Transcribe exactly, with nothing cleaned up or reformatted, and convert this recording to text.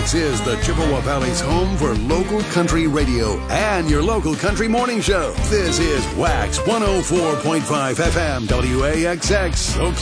This is the Chippewa Valley's home for local country radio and your local country morning show. This is Wax one oh four point five F M W A X X.